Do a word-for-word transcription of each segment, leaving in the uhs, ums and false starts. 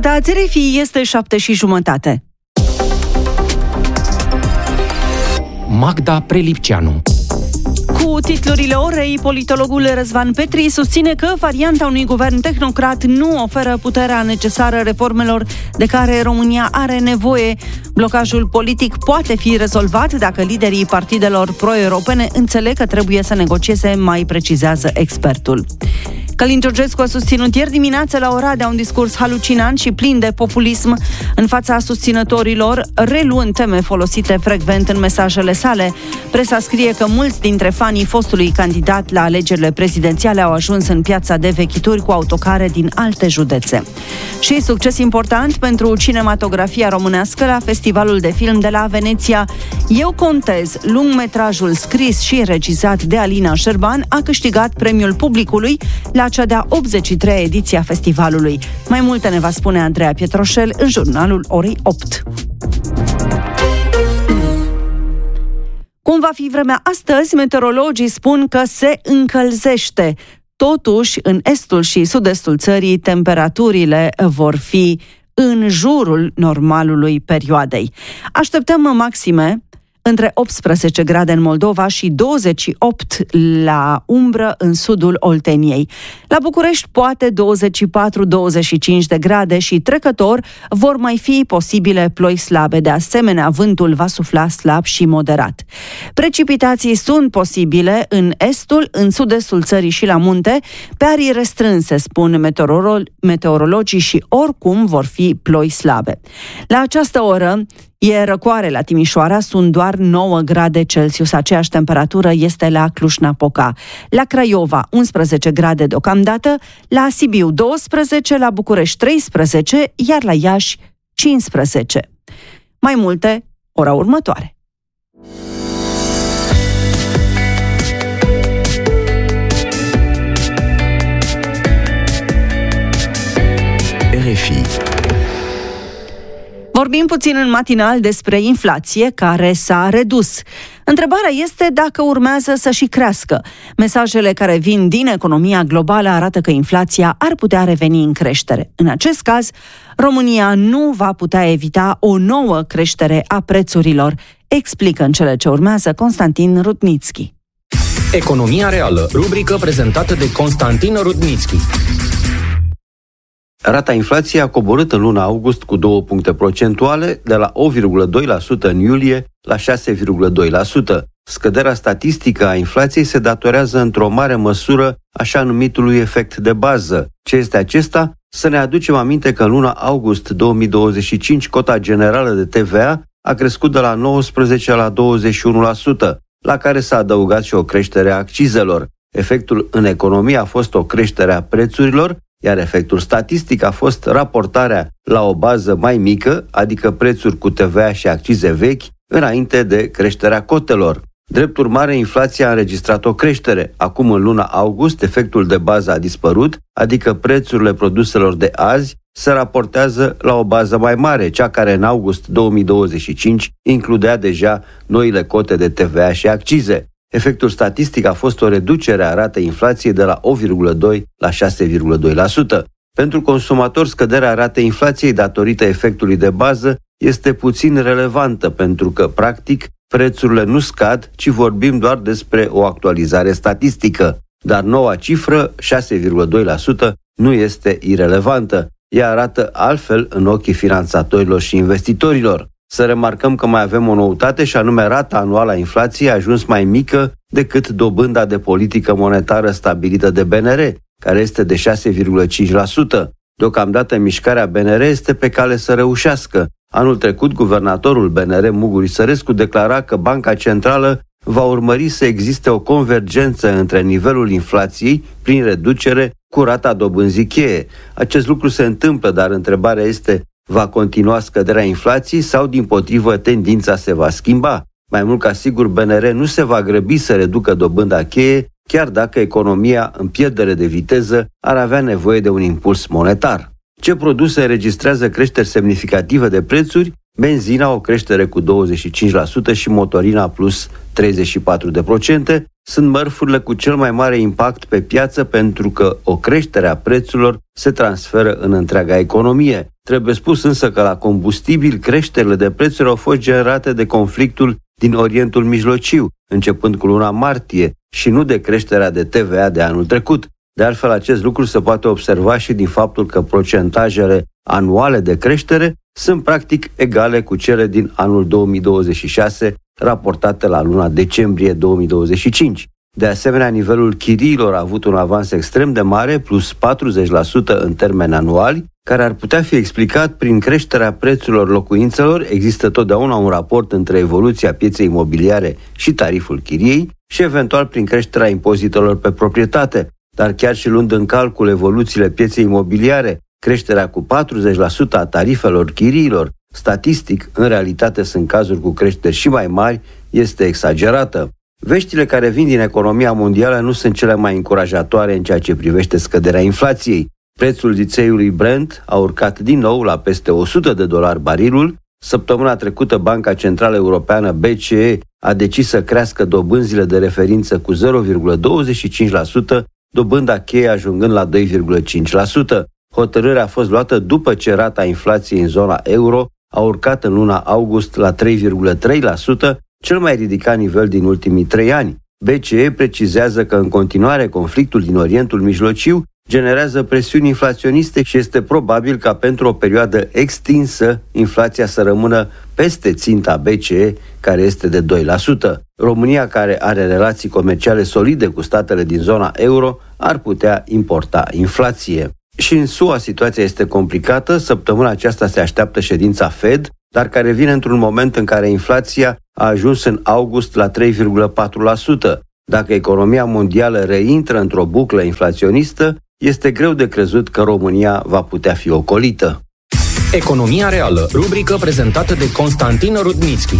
Ascultați R F I, este șapte și jumătate. Magda Prelipceanu. Cu titlurile orei, politologul Răzvan Petri susține că varianta unui guvern tehnocrat nu oferă puterea necesară reformelor de care România are nevoie. Blocajul politic poate fi rezolvat dacă liderii partidelor pro-europene înțeleg că trebuie să negocieze, mai precizează expertul. Călin Georgescu a susținut ieri dimineață la Oradea un discurs halucinant și plin de populism în fața susținătorilor, reluând teme folosite frecvent în mesajele sale. Presa scrie că mulți dintre fanii fostului candidat la alegerile prezidențiale au ajuns în piața de vechituri cu autocare din alte județe. Și succes important pentru cinematografia românească la Festivalul de Film de la Veneția. Eu contez, lungmetrajul scris și regizat de Alina Șerban, a câștigat premiul publicului la cea de-a optzeci și treia ediție a festivalului. Mai multe ne va spune Andreea Pietroșel în jurnalul orei opt. Cum va fi vremea astăzi? Meteorologii spun că se încălzește. Totuși, în estul și sud-estul țării, temperaturile vor fi în jurul normalului perioadei. Așteptăm maxime între optsprezece grade în Moldova și douăzeci și opt la umbră în sudul Olteniei. La București poate douăzeci și patru douăzeci și cinci de grade și trecător vor mai fi posibile ploi slabe. De asemenea, vântul va sufla slab și moderat. Precipitații sunt posibile în estul, în sud-estul țării și la munte, pe arii restrânse, spun meteorolo- meteorologii, și oricum vor fi ploi slabe. La această oră e răcoare la Timișoara, sunt doar nouă grade Celsius. Aceeași temperatură este la Cluj-Napoca. La Craiova, unsprezece grade deocamdată, la Sibiu douăsprezece, la București treisprezece, iar la Iași cincisprezece. Mai multe, ora următoare. R F I. Vorbim puțin în matinal despre inflație care s-a redus. Întrebarea este dacă urmează să și crească. Mesajele care vin din economia globală arată că inflația ar putea reveni în creștere. În acest caz, România nu va putea evita o nouă creștere a prețurilor, explică în cele ce urmează Constantin Rudnitski. Economia reală, rubrică prezentată de Constantin Rudnitski. Rata inflației a coborât în luna august cu două puncte procentuale, de la opt virgulă doi la sută în iulie la șase virgulă doi la sută. Scăderea statistică a inflației se datorează într-o mare măsură așa numitului efect de bază. Ce este acesta? Să ne aducem aminte că în luna august două mii douăzeci și cinci cota generală de T V A a crescut de la nouăsprezece la douăzeci și unu la sută, la care s-a adăugat și o creștere a accizelor. Efectul în economie a fost o creștere a prețurilor, iar efectul statistic a fost raportarea la o bază mai mică, adică prețuri cu T V A și accize vechi, înainte de creșterea cotelor. Drept urmare, inflația a înregistrat o creștere. Acum, în luna august, efectul de bază a dispărut, adică prețurile produselor de azi se raportează la o bază mai mare, cea care în august două mii douăzeci și cinci includea deja noile cote de T V A și accize. Efectul statistic a fost o reducere a ratei inflației de la opt virgulă doi la șase virgulă doi la sută. Pentru consumator, scăderea ratei inflației datorită efectului de bază este puțin relevantă, pentru că, practic, prețurile nu scad, ci vorbim doar despre o actualizare statistică. Dar noua cifră, șase virgulă doi la sută, nu este irelevantă. Ea arată altfel în ochii finanțatorilor și investitorilor. Să remarcăm că mai avem o noutate, și anume rata anuală a inflației a ajuns mai mică decât dobânda de politică monetară stabilită de B N R, care este de șase virgulă cinci la sută. Deocamdată mișcarea B N R este pe cale să reușească. Anul trecut, guvernatorul B N R, Mugur Isărescu, declara că Banca Centrală va urmări să existe o convergență între nivelul inflației, prin reducere, cu rata dobânzii cheie. Acest lucru se întâmplă, dar întrebarea este: va continua scăderea inflației sau, dimpotrivă, tendința se va schimba? Mai mult ca sigur, B N R nu se va grăbi să reducă dobânda cheie, chiar dacă economia în pierdere de viteză ar avea nevoie de un impuls monetar. Ce produse înregistrează creșteri semnificative de prețuri? benzina o creștere cu douăzeci și cinci la sută și motorina plus treizeci și patru la sută. Sunt mărfurile cu cel mai mare impact pe piață pentru că o creștere a prețurilor se transferă în întreaga economie. Trebuie spus însă că la combustibil creșterile de prețuri au fost generate de conflictul din Orientul Mijlociu, începând cu luna martie, și nu de creșterea de T V A de anul trecut. De altfel, acest lucru se poate observa și din faptul că procentajele anuale de creștere sunt practic egale cu cele din anul două mii douăzeci și șase, raportate la luna decembrie două mii douăzeci și cinci. De asemenea, nivelul chiriilor a avut un avans extrem de mare, plus patruzeci la sută în termeni anuali, care ar putea fi explicat prin creșterea prețurilor locuințelor. Există totdeauna un raport între evoluția pieței imobiliare și tariful chiriei și eventual prin creșterea impozitelor pe proprietate. Dar chiar și luând în calcul evoluțiile pieței imobiliare, creșterea cu patruzeci la sută a tarifelor chiriilor, statistic, în realitate sunt cazuri cu creșteri și mai mari, este exagerată. Veștile care vin din economia mondială nu sunt cele mai încurajatoare în ceea ce privește scăderea inflației. Prețul țițeiului Brent a urcat din nou la peste o sută de dolari barilul. Săptămâna trecută, Banca Centrală Europeană B C E a decis să crească dobânzile de referință cu zero virgulă douăzeci și cinci la sută, dobânda cheie ajungând la doi virgulă cinci la sută. Hotărârea a fost luată după ce rata inflației în zona euro a urcat în luna august la trei virgulă trei la sută, cel mai ridicat nivel din ultimii trei ani. B C E precizează că în continuare conflictul din Orientul Mijlociu generează presiuni inflaționiste și este probabil ca pentru o perioadă extinsă inflația să rămână peste ținta B C E, care este de doi la sută. România, care are relații comerciale solide cu statele din zona euro, ar putea importa inflație. Și în S U A situația este complicată. Săptămâna aceasta se așteaptă ședința Fed, dar care vine într-un moment în care inflația a ajuns în august la trei virgulă patru la sută. Dacă economia mondială reintră într-o buclă inflaționistă, este greu de crezut că România va putea fi ocolită. Economia reală, rubrică prezentată de Constantin Rudnitschi.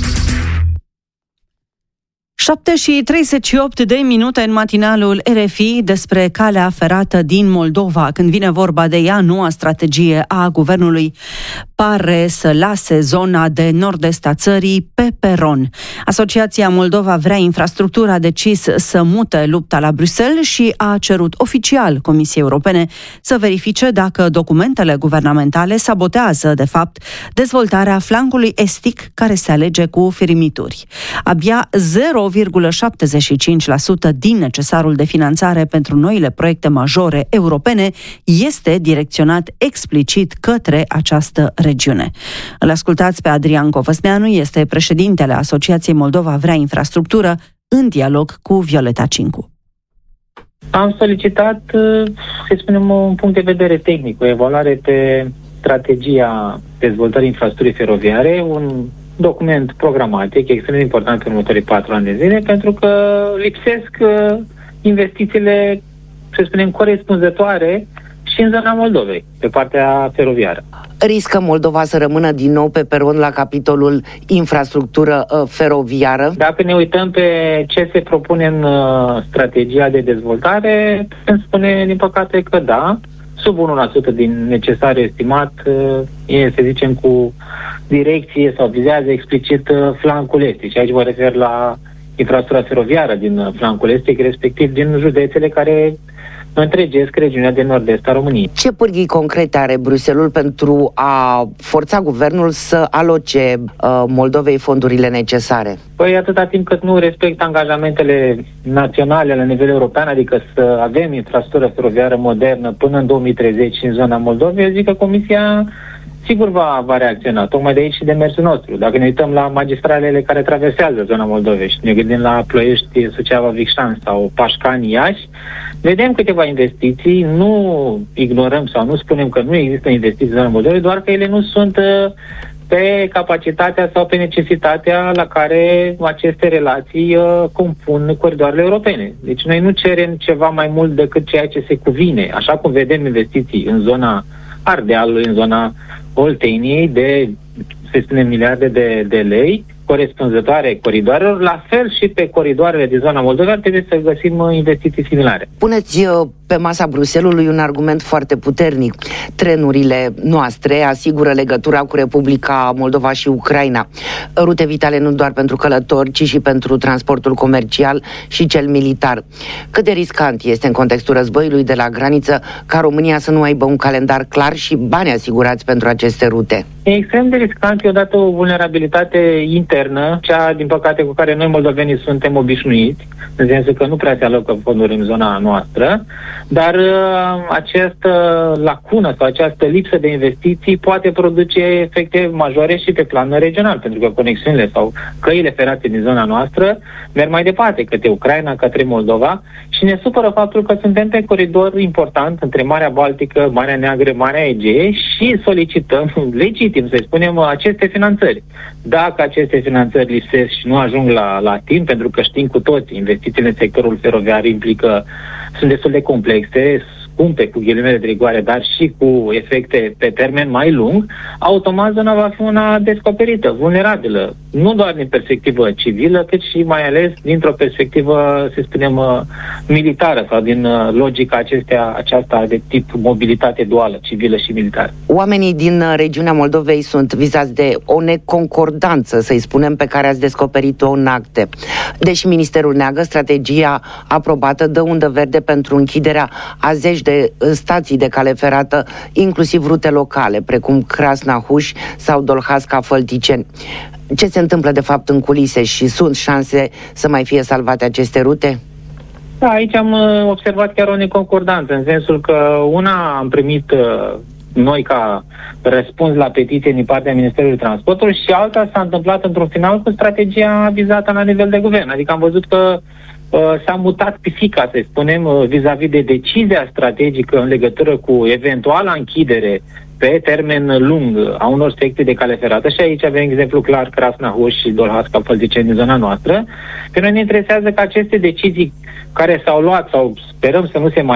șapte și treizeci și opt de minute în matinalul R F I despre calea ferată din Moldova. Când vine vorba de ea, noua strategie a guvernului pare să lase zona de nord-est a țării pe peron. Asociația Moldova Vrea Infrastructură a decis să mute lupta la Bruxelles și a cerut oficial Comisiei Europene să verifice dacă documentele guvernamentale sabotează, de fapt, dezvoltarea flancului estic care se alege cu firimituri. Abia zero virgulă șaptezeci și cinci la sută din necesarul de finanțare pentru noile proiecte majore europene este direcționat explicit către această regiune. Îl ascultați pe Adrian Covăsneanu, este președintele Asociației Moldova Vrea Infrastructură, în dialog cu Violeta Cincu. Am solicitat, să spunem, un punct de vedere tehnic, o evaluare pe strategia dezvoltării infrastructurii feroviare, un document programatic extrem de important în următorii patru ani de zile, pentru că lipsesc investițiile, să spunem, corespunzătoare și în zona Moldovei, pe partea feroviară. Riscă Moldova să rămână din nou pe peron la capitolul infrastructură uh, feroviară? Dacă ne uităm pe ce se propune în uh, strategia de dezvoltare, putem spune, din păcate, că da, sub unu la sută din necesar estimat uh, e, să zicem, cu direcție sau vizează explicit uh, flancul estic. Și aici mă refer la infrastructura feroviară din uh, flancul estic, respectiv din județele care întregesc regiunea de nord-est a României. Ce pârghii concrete are Bruxelles pentru a forța guvernul să aloce uh, Moldovei fondurile necesare? Păi atâta timp cât nu respectă angajamentele naționale la nivel european, adică să avem infrastructură feroviară modernă până în două mii treizeci în zona Moldovei, eu zic că Comisia sigur va, va reacționa. Tocmai de aici și demersul nostru. Dacă ne uităm la magistralele care traversează zona Moldovei și ne gândim la Ploiești, Suceava, Vicșan sau Pașcani, Iași, vedem câteva investiții, nu ignorăm sau nu spunem că nu există investiții în zona Moldovei, doar că ele nu sunt pe capacitatea sau pe necesitatea la care aceste relații uh, compun coridoarele europene. Deci noi nu cerem ceva mai mult decât ceea ce se cuvine. Așa cum vedem investiții în zona Ardealului, în zona Olteniei de, să spunem, miliarde de, de lei, corespunzătoare coridoarelor, la fel și pe coridoarele din zona Moldovei trebuie să găsim investiții similare. Puneți pe masa Bruxellesului un argument foarte puternic. Trenurile noastre asigură legătura cu Republica Moldova și Ucraina. Rute vitale nu doar pentru călători, ci și pentru transportul comercial și cel militar. Cât de riscant este în contextul războiului de la graniță ca România să nu aibă un calendar clar și bani asigurați pentru aceste rute? E extrem de riscant, e odată o vulnerabilitate internă, cea, din păcate, cu care noi moldovenii suntem obișnuiți, în sensul că nu prea se alocă fonduri în zona noastră, dar uh, această lacună sau această lipsă de investiții poate produce efecte majore și pe plan regional, pentru că conexiunile sau căile ferate din zona noastră merg mai departe, către Ucraina, către Moldova, și ne supără faptul că suntem pe coridor important între Marea Baltică, Marea Neagră, Marea Egee și solicităm legitim, să spunem, aceste finanțări. Dacă aceste finanțări lipsesc și nu ajung la, la timp, pentru că știm cu toți, investițiile în sectorul feroviar implică, sunt destul de complexe, scumpe cu ghilimele de rigoare, dar și cu efecte pe termen mai lung, automat zona va fi una descoperită, vulnerabilă, nu doar din perspectivă civilă, cât și mai ales dintr-o perspectivă, să spunem, militară sau din logica acestea, aceasta de tip mobilitate duală, civilă și militară. Oamenii din regiunea Moldovei sunt vizați de o neconcordanță, să-i spunem, pe care ați descoperit-o în acte. Deși Ministerul neagă, strategia aprobată dă undă verde pentru închiderea a zeci de stații de cale ferată, inclusiv rute locale, precum Crasnahuș sau Dolhasca-Fălticeni. Ce se întâmplă de fapt în culise și sunt șanse să mai fie salvate aceste rute? Da, aici am observat chiar o neconcordanță, în sensul că una am primit noi ca răspuns la petiție din partea Ministerului Transportului și alta s-a întâmplat într-un final cu strategia vizată la nivel de guvern. Adică am văzut că uh, s-a mutat pisica, să spunem, uh, vis-a-vis de decizia strategică în legătură cu eventuala închidere pe termen lung a unor secții de cale ferată. Și aici avem exemplu clar Crasnahuș și Dolhasca-Fălticeni din zona noastră. Pe noi ne interesează că aceste decizii care s-au luat sau sperăm să nu se mai